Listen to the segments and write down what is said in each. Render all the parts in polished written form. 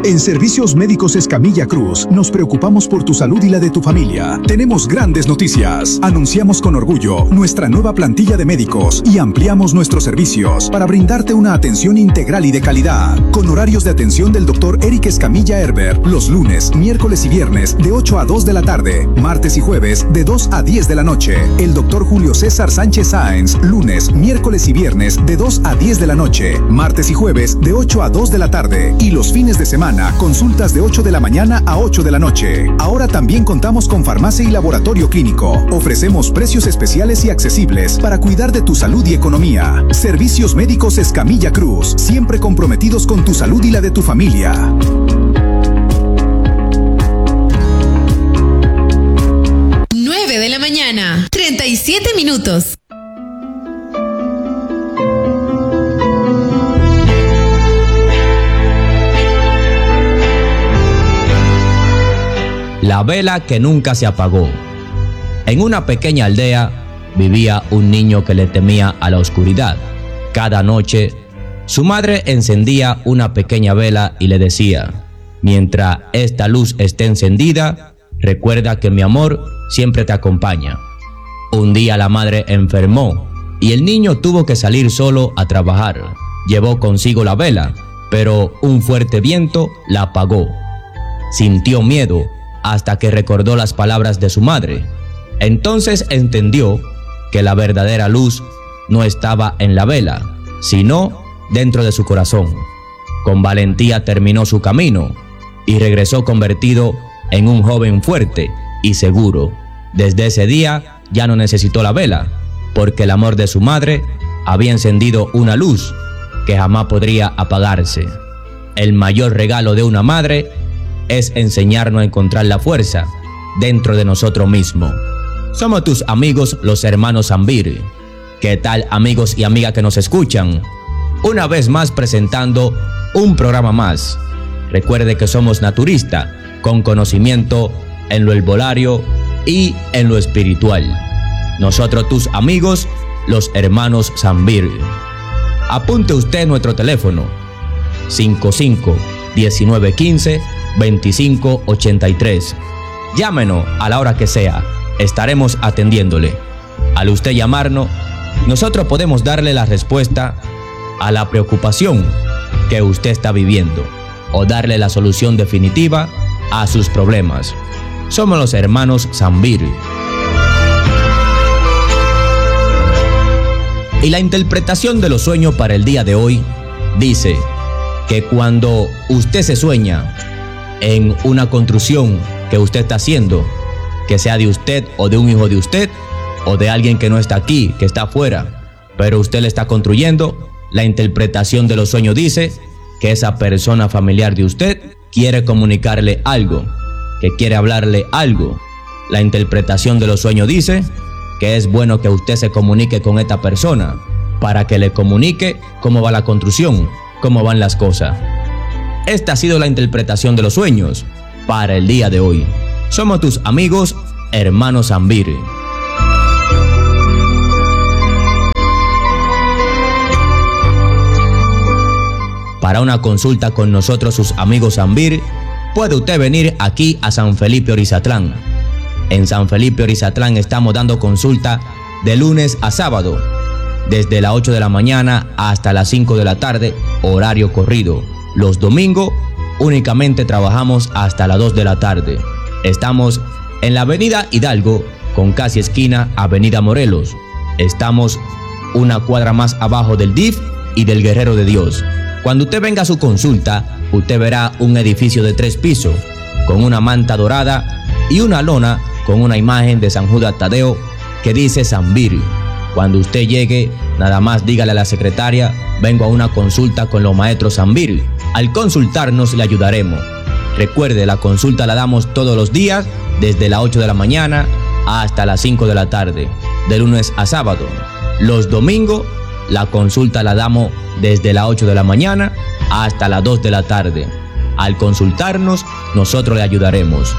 En Servicios Médicos Escamilla Cruz, nos preocupamos por tu salud y la de tu familia. Tenemos grandes noticias. Anunciamos con orgullo nuestra nueva plantilla de médicos y ampliamos nuestros servicios para brindarte una atención integral y de calidad. Con horarios de atención del Dr. Eric Escamilla Herbert, los lunes, miércoles y viernes de 8 a 2 de la tarde, martes y jueves de 2 a 10 de la noche. El Dr. Julio César Sánchez Sáenz, lunes, miércoles y viernes de 2 a 10 de la noche, martes y jueves de 8 a 2 de la tarde. Y los fines de semana, consultas de 8 de la mañana a 8 de la noche. Ahora también contamos con farmacia y laboratorio clínico. Ofrecemos precios especiales y accesibles para cuidar de tu salud y economía. Servicios Médicos Escamilla Cruz, siempre comprometidos con tu salud y la de tu familia. 9 de la mañana, 37 minutos. La vela que nunca se apagó. En una pequeña aldea vivía un niño que le temía a la oscuridad. Cada noche, su madre encendía una pequeña vela y le decía: mientras esta luz esté encendida, recuerda que mi amor siempre te acompaña. Un día la madre enfermó y el niño tuvo que salir solo a trabajar. Llevó consigo la vela, pero un fuerte viento la apagó. Sintió miedo hasta que recordó las palabras de su madre. Entonces entendió que la verdadera luz no estaba en la vela, sino dentro de su corazón. Con valentía terminó su camino y regresó convertido en un joven fuerte y seguro. Desde ese día ya no necesitó la vela, porque el amor de su madre había encendido una luz que jamás podría apagarse. El mayor regalo de una madre es enseñarnos a encontrar la fuerza dentro de nosotros mismos. Somos tus amigos, los hermanos Zambir. ¿Qué tal, amigos y amigas que nos escuchan? Una vez más presentando un programa más. Recuerde que somos naturistas, con conocimiento en lo herbolario y en lo espiritual. Nosotros tus amigos, los hermanos Zambir. Apunte usted nuestro teléfono: 55-1915-2583. Llámenos a la hora que sea, estaremos atendiéndole. Al usted llamarnos, nosotros podemos darle la respuesta a la preocupación que usted está viviendo o darle la solución definitiva a sus problemas. Somos los hermanos Zambir. Y la interpretación de los sueños para el día de hoy dice que cuando usted se sueña en una construcción que usted está haciendo, que sea de usted o de un hijo de usted o de alguien que no está aquí, que está afuera, pero usted le está construyendo, la interpretación de los sueños dice que esa persona familiar de usted quiere comunicarle algo, que quiere hablarle algo. La interpretación de los sueños dice que es bueno que usted se comunique con esta persona para que le comunique cómo va la construcción, cómo van las cosas. Esta ha sido la interpretación de los sueños para el día de hoy. Somos tus amigos, hermanos Zambir. Para una consulta con nosotros, sus amigos Zambir, puede usted venir aquí a San Felipe Orizatlán. En San Felipe Orizatlán estamos dando consulta de lunes a sábado, desde las 8 de la mañana hasta las 5 de la tarde, horario corrido. Los domingos únicamente trabajamos hasta las 2 de la tarde. Estamos en la avenida Hidalgo, con casi esquina avenida Morelos. Estamos una cuadra más abajo del DIF y del Guerrero de Dios. Cuando usted venga a su consulta, usted verá un edificio de 3 pisos, con una manta dorada y una lona con una imagen de San Judas Tadeo que dice Zambir. Cuando usted llegue, nada más dígale a la secretaria: vengo a una consulta con los maestros Zambir. Al consultarnos le ayudaremos. Recuerde, la consulta la damos todos los días, desde las 8 de la mañana hasta las 5 de la tarde, de lunes a sábado. Los domingos, la consulta la damos desde las 8 de la mañana hasta las 2 de la tarde. Al consultarnos, nosotros le ayudaremos.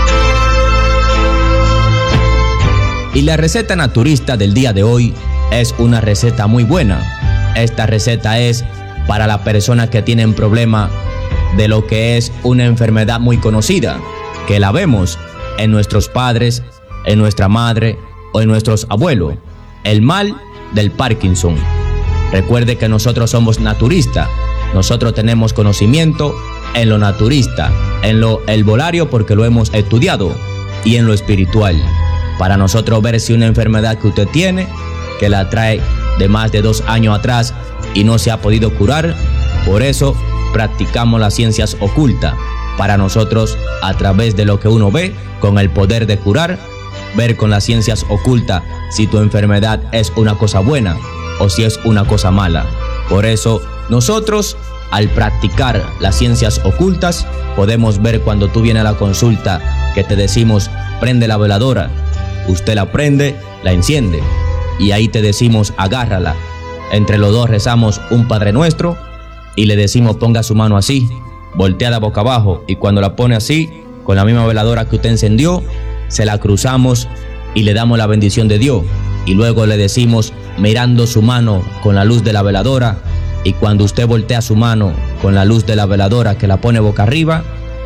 Y la receta naturista del día de hoy es una receta muy buena. Esta receta es para las personas que tienen problemas de lo que es una enfermedad muy conocida, que la vemos en nuestros padres, en nuestra madre o en nuestros abuelos, el mal del Parkinson. Recuerde que nosotros somos naturistas, nosotros tenemos conocimiento en lo naturista, en lo herbolario porque lo hemos estudiado, y en lo espiritual, para nosotros ver si una enfermedad que usted tiene, que la trae de más de 2 años atrás y no se ha podido curar, por eso practicamos las ciencias ocultas, para nosotros a través de lo que uno ve, con el poder de curar, ver con las ciencias ocultas si tu enfermedad es una cosa buena o si es una cosa mala. Por eso nosotros, al practicar las ciencias ocultas, podemos ver cuando tú vienes a la consulta que te decimos prende la veladora, usted la prende, la enciende y ahí te decimos agárrala. Entre los dos rezamos un Padre Nuestro y le decimos ponga su mano así, volteada boca abajo, y cuando la pone así, con la misma veladora que usted encendió, se la cruzamos y le damos la bendición de Dios, y luego le decimos mirando su mano con la luz de la veladora, y cuando usted voltea su mano con la luz de la veladora que la pone boca arriba,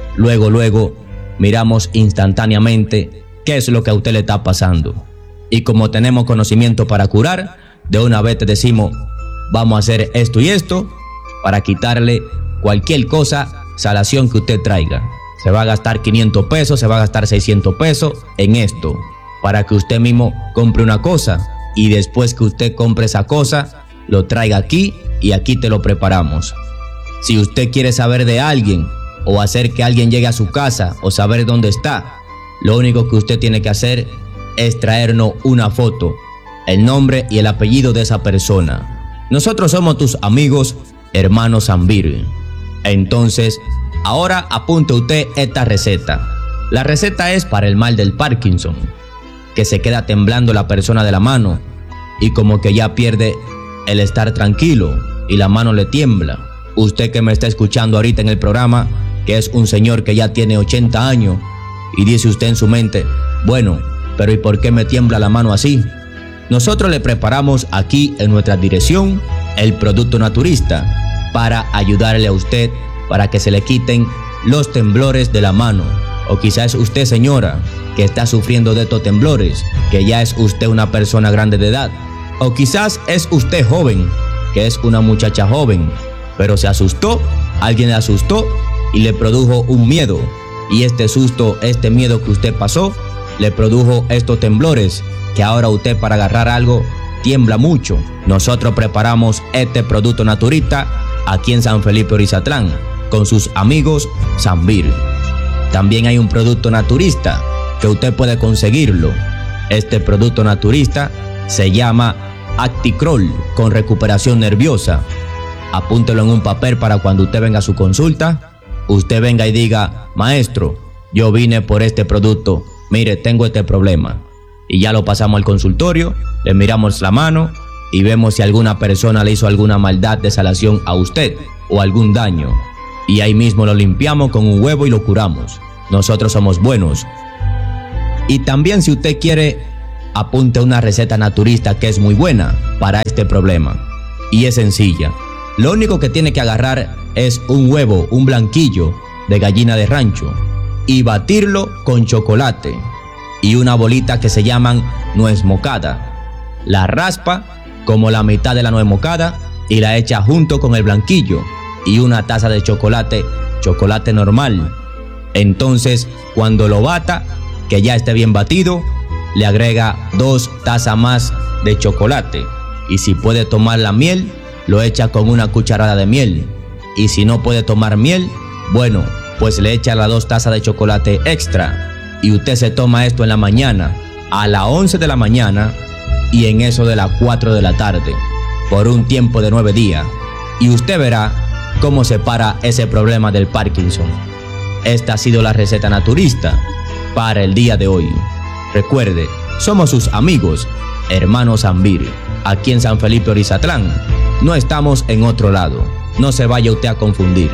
luego miramos instantáneamente qué es lo que a usted le está pasando. Y como tenemos conocimiento para curar, de una vez te decimos vamos a hacer esto y esto para quitarle cualquier cosa, salación que usted traiga. Se va a gastar 500 pesos, se va a gastar 600 pesos en esto, para que usted mismo compre una cosa y después que usted compre esa cosa, lo traiga aquí y aquí te lo preparamos. Si usted quiere saber de alguien o hacer que alguien llegue a su casa o saber dónde está, lo único que usted tiene que hacer es traernos una foto, el nombre y el apellido de esa persona. Nosotros somos tus amigos, hermanos Zambir. Entonces, ahora apunte usted esta receta. La receta es para el mal del Parkinson, que se queda temblando la persona de la mano y como que ya pierde el estar tranquilo y la mano le tiembla. Usted que me está escuchando ahorita en el programa, que es un señor que ya tiene 80 años y dice usted en su mente, bueno, pero ¿y por qué me tiembla la mano así? Nosotros le preparamos aquí en nuestra dirección el producto naturista para ayudarle a usted para que se le quiten los temblores de la mano. O quizás usted, señora, que está sufriendo de estos temblores, que ya es usted una persona grande de edad. O quizás es usted joven, que es una muchacha joven, pero se asustó, alguien le asustó y le produjo un miedo. Y este susto, este miedo que usted pasó, le produjo estos temblores, que ahora usted para agarrar algo tiembla mucho. Nosotros preparamos este producto naturista aquí en San Felipe Orizatlán con sus amigos Zambir. También hay un producto naturista que usted puede conseguirlo. Este producto naturista se llama Acticrol con recuperación nerviosa. Apúntelo en un papel para cuando usted venga a su consulta, usted venga y diga, maestro, yo vine por este producto, mire, tengo este problema. Y ya lo pasamos al consultorio, le miramos la mano y vemos si alguna persona le hizo alguna maldad de salación a usted o algún daño. Y ahí mismo lo limpiamos con un huevo y lo curamos. Nosotros somos buenos. Y también si usted quiere, apunte una receta naturista que es muy buena para este problema. Y es sencilla. Lo único que tiene que agarrar es un huevo, un blanquillo de gallina de rancho y batirlo con chocolate y una bolita que se llaman nuez moscada. La raspa como la mitad de la nuez moscada y la echa junto con el blanquillo y una taza de chocolate, chocolate normal. Entonces, cuando lo bata, que ya esté bien batido, le agrega 2 tazas más de chocolate. Y si puede tomar la miel, lo echa con una cucharada de miel. Y si no puede tomar miel, bueno, pues le echa las 2 tazas de chocolate extra. Y usted se toma esto en la mañana, a las 11 de la mañana y en eso de las 4 de la tarde, por un tiempo de 9 días. Y usted verá cómo se para ese problema del Parkinson. Esta ha sido la receta naturista para el día de hoy. Recuerde, somos sus amigos, hermanos Zambir, aquí en San Felipe Orizatlán. No estamos en otro lado. No se vaya usted a confundir.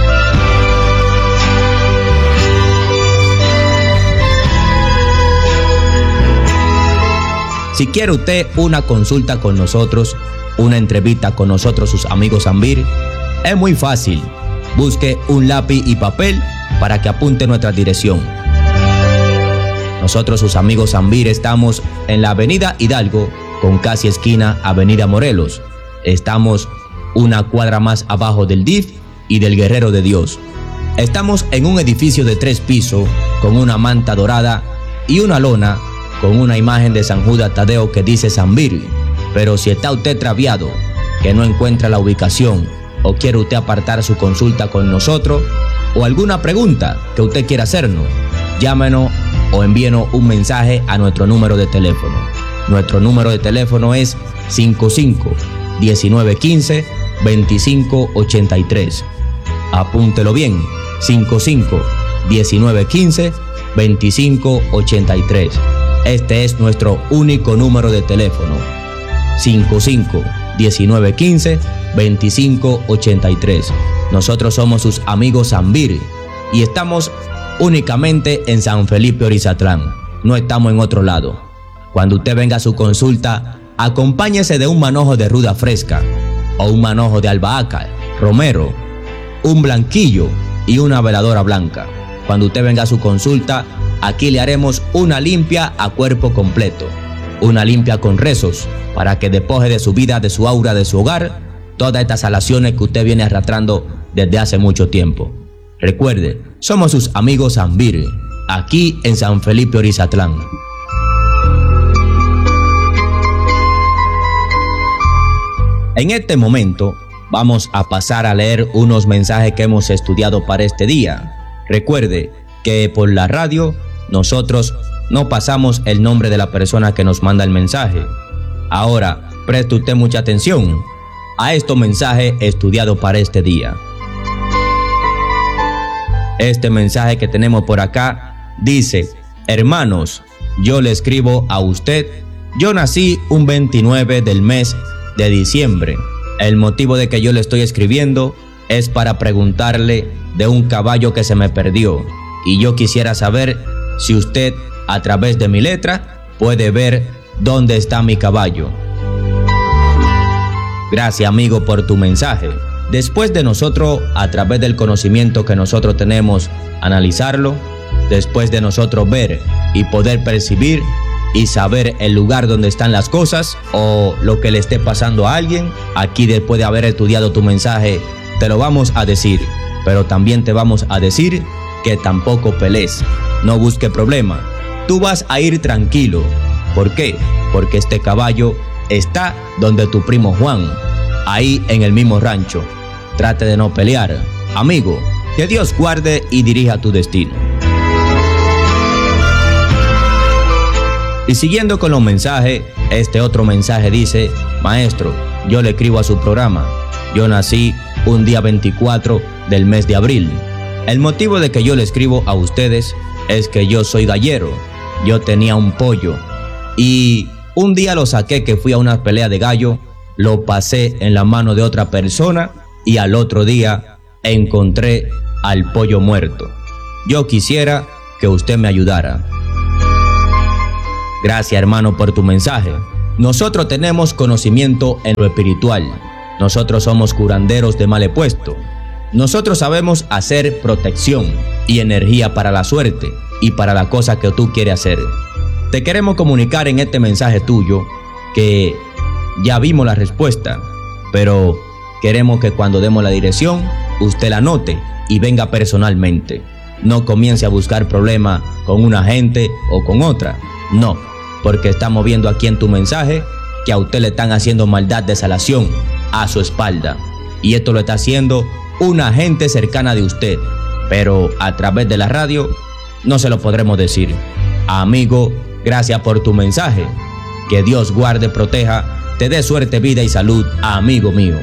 Si quiere usted una consulta con nosotros, una entrevista con nosotros, sus amigos Zambir, es muy fácil. Busque un lápiz y papel para que apunte nuestra dirección. Nosotros, sus amigos Zambir, estamos en la avenida Hidalgo, con casi esquina avenida Morelos. Estamos una cuadra más abajo del DIF y del Guerrero de Dios. Estamos en un edificio de 3 pisos con una manta dorada y una lona con una imagen de San Judas Tadeo que dice Zambir. Pero si está usted extraviado, que no encuentra la ubicación, o quiere usted apartar su consulta con nosotros, o alguna pregunta que usted quiera hacernos, llámenos o envíenos un mensaje a nuestro número de teléfono. Nuestro número de teléfono es 55-1915-2583. Apúntelo bien, 55-1915-2583. Este es nuestro único número de teléfono, 55-1915-2583. Nosotros somos sus amigos Zambir y estamos únicamente en San Felipe Orizatlán. No estamos en otro lado. Cuando usted venga a su consulta, acompáñese de un manojo de ruda fresca o un manojo de albahaca, romero, un blanquillo y una veladora blanca. Cuando usted venga a su consulta, aquí le haremos una limpia a cuerpo completo, una limpia con rezos, para que despoje de su vida, de su aura, de su hogar, todas estas salaciones que usted viene arrastrando desde hace mucho tiempo. Recuerde, somos sus amigos Zambir, aquí en San Felipe Orizatlán. En este momento vamos a pasar a leer unos mensajes que hemos estudiado para este día. Recuerde que por la radio nosotros no pasamos el nombre de la persona que nos manda el mensaje. Ahora, preste usted mucha atención a estos mensajes estudiados para este día. Este mensaje que tenemos por acá dice: hermanos, yo le escribo a usted. Yo nací un 29 del mes de diciembre. El motivo de que yo le estoy escribiendo es para preguntarle de un caballo que se me perdió, y yo quisiera saber si usted, a través de mi letra, puede ver dónde está mi caballo. Gracias, amigo, por tu mensaje. Después de nosotros, a través del conocimiento que nosotros tenemos, analizarlo, después de nosotros ver y poder percibir y saber el lugar donde están las cosas o lo que le esté pasando a alguien, aquí, después de haber estudiado tu mensaje, te lo vamos a decir, pero también te vamos a decir que tampoco pelees, no busques problema. Tú vas a ir tranquilo. ¿Por qué? Porque este caballo está donde tu primo Juan, ahí en el mismo rancho. Trate de no pelear. Amigo, que Dios guarde y dirija tu destino. Y siguiendo con los mensajes, este otro mensaje dice: maestro, yo le escribo a su programa. Yo nací un día 24 del mes de abril. El motivo de que yo le escribo a ustedes es que yo soy gallero. Yo tenía un pollo y un día lo saqué, que fui a una pelea de gallo, lo pasé en la mano de otra persona y al otro día encontré al pollo muerto. Yo quisiera que usted me ayudara. Gracias, hermano, por tu mensaje. Nosotros tenemos conocimiento en lo espiritual. Nosotros somos curanderos de mal puesto. Nosotros sabemos hacer protección y energía para la suerte y para la cosa que tú quieres hacer. Te queremos comunicar en este mensaje tuyo que ya vimos la respuesta, pero queremos que cuando demos la dirección, usted la anote y venga personalmente. No comience a buscar problemas con una gente o con otra. No, porque estamos viendo aquí en tu mensaje que a usted le están haciendo maldad de salación a su espalda. Y esto lo está haciendo una gente cercana de usted. Pero a través de la radio no se lo podremos decir. Amigo, gracias por tu mensaje. Que Dios guarde, proteja, te dé suerte, vida y salud, amigo mío.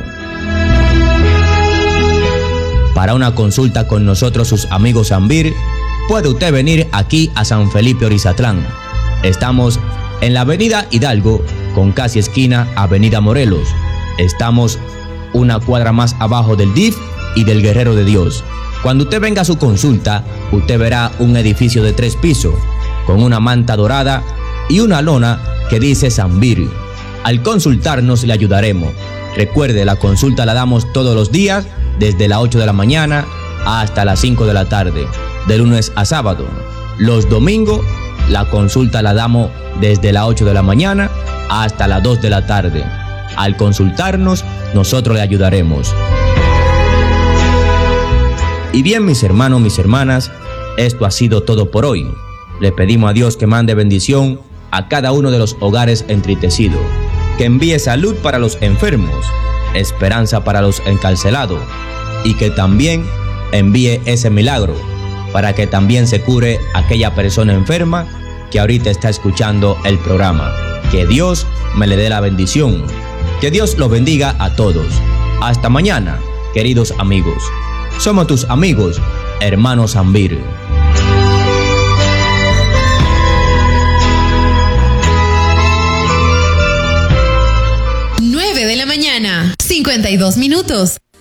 Para una consulta con nosotros, sus amigos Zambir, puede usted venir aquí a San Felipe Orizatlán. Estamos en la avenida Hidalgo, con casi esquina avenida Morelos. Estamos una cuadra más abajo del DIF y del Guerrero de Dios. Cuando usted venga a su consulta, usted verá un edificio de 3 pisos, con una manta dorada y una lona que dice Zambir. Al consultarnos le ayudaremos. Recuerde, la consulta la damos todos los días desde las 8 de la mañana hasta las 5 de la tarde, de lunes a sábado. Los domingos, la consulta la damos desde las 8 de la mañana hasta las 2 de la tarde. Al consultarnos, nosotros le ayudaremos. Y bien, mis hermanos, mis hermanas, esto ha sido todo por hoy. Le pedimos a Dios que mande bendición a cada uno de los hogares entristecidos, que envíe salud para los enfermos, esperanza para los encarcelados, y que también envíe ese milagro para que también se cure aquella persona enferma que ahorita está escuchando el programa. Que Dios me le dé la bendición. Que Dios los bendiga a todos. Hasta mañana, queridos amigos. Somos tus amigos, hermanos Zambir. De la mañana, 52 minutos.